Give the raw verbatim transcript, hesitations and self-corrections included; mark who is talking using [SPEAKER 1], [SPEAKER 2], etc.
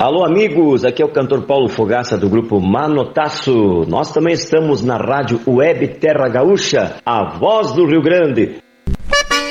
[SPEAKER 1] Alô, amigos, aqui é o cantor Paulo Fogaça do grupo Manotaço. Nós também estamos na rádio Web Terra Gaúcha, a voz do Rio Grande.